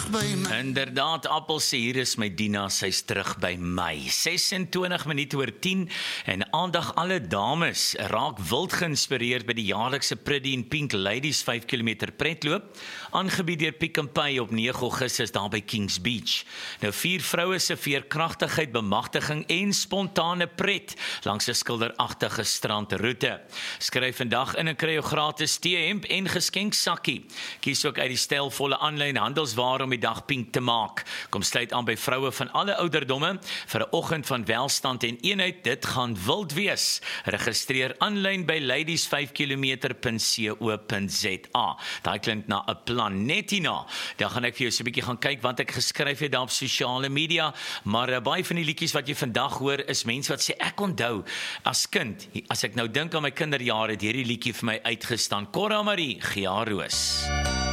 by my. Inderdaad, Appelsie, hier is my Dina, sy's terug by my. 26 minute oor 10 en aandag alle dames raak wild geïnspireerd by die jaarlikse Pretty in Pink Ladies 5 km pretloop, aangebied deur Pick n Pay op 9 Augustus daar by Kings Beach. Nou 4 vroue se veerkragtigheid, bemagtiging en spontane pret langs 'n skilderagtige strandroete. Skryf vandag in en kry jou gratis T-hemp en geskenksakkie. Kies ook uit die stylvolle aanlyn handelsware om die dag pink te maak. Kom sluit aan by vroue van alle ouderdomme vir 'n oggend van welstand en eenheid. Dit gaan wild wees. Registreer aanlyn by ladies5km.co.za. Daai klink na 'n plan. Net hierna, dan gaan ek vir jou so 'n bietjie gaan kyk wat ek geskryf het daar op sosiale media, maar baie van die liedjies wat jy vandag hoor is mense wat sê ek onthou as kind, as ek nou dink aan my kinderjare het hierdie liedjie vir my uitgestaan. Cora Marie, Giaroos.